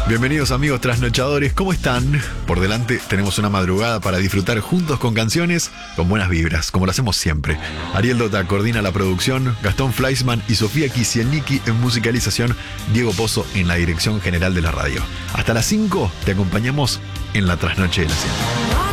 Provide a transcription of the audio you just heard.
Bienvenidos amigos trasnochadores, ¿cómo están? Por delante tenemos una madrugada para disfrutar juntos con canciones, con buenas vibras, como lo hacemos siempre. Ariel Dota coordina la producción, Gastón Fleischmann y Sofía Kisielnicki en musicalización, Diego Pozo en la dirección general de la radio. Hasta las 5 te acompañamos en la trasnoche de la 100.